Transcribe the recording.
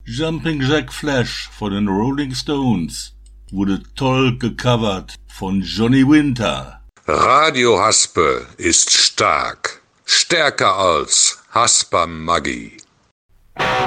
Jumping Jack Flash von den Rolling Stones wurde toll gecovert von Johnny Winter. Radio Haspel ist stark, stärker als Hasper Maggi.